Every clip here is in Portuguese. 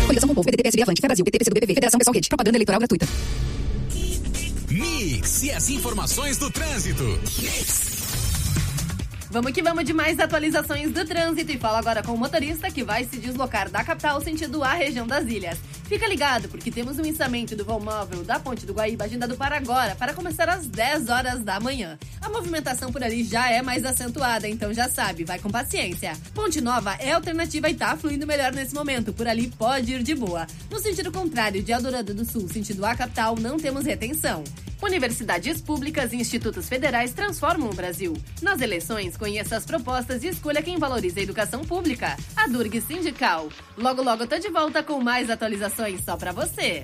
Coligação com o povo, PDT, PSB, Avante, Fé Brasil, PT, PCdoB, PV, Federação Pessoal Rede. Propaganda eleitoral gratuita. Mix e as informações do trânsito. Vamos que vamos de mais atualizações do trânsito e falo agora com o motorista que vai se deslocar da capital sentido a região das ilhas. Fica ligado porque temos um içamento do voo móvel da Ponte do Guaíba agendado para agora, para começar às 10 horas da manhã. A movimentação por ali já é mais acentuada, então já sabe, vai com paciência. Ponte Nova é alternativa e tá fluindo melhor nesse momento, por ali pode ir de boa. No sentido contrário de Eldorado do Sul, sentido a capital, não temos retenção. Universidades públicas e institutos federais transformam o Brasil. Nas eleições, conheça as propostas e escolha quem valoriza a educação pública. A Durg Sindical. Logo, logo eu tô de volta com mais atualizações só pra você.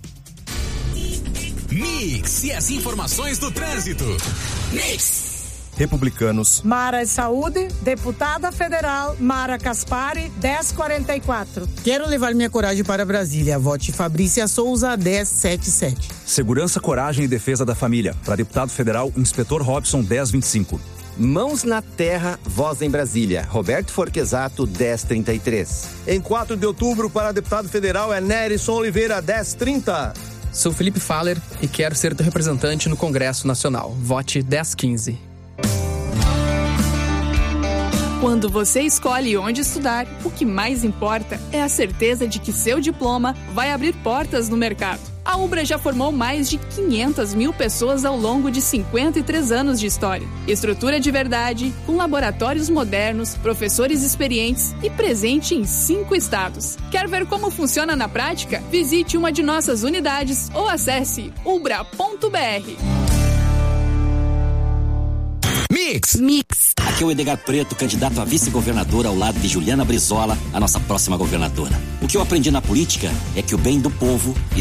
Mix e as informações do trânsito. Mix. Republicanos. Mara Saúde, deputada federal, Mara Caspari, 1044. Quero levar minha coragem para Brasília. Vote Fabrícia Souza, 1077. Segurança, coragem e defesa da família. Para deputado federal, Inspetor Robson, 1025. Mãos na terra, voz em Brasília. Roberto Forquesato, 1033. Em 4 de outubro, para deputado federal, é Nerison Oliveira, 1030. Sou Felipe Faller e quero ser teu representante no Congresso Nacional. Vote 1015. Quando você escolhe onde estudar, o que mais importa é a certeza de que seu diploma vai abrir portas no mercado. A Ubra já formou mais de 500 mil pessoas ao longo de 53 anos de história. Estrutura de verdade, com laboratórios modernos, professores experientes e presente em 5 estados. Quer ver como funciona na prática? Visite uma de nossas unidades ou acesse ubra.br. Mix. Aqui é o Edgar Preto, candidato a vice-governador ao lado de Juliana Brizola, a nossa próxima governadora. O que eu aprendi na política é que o bem do povo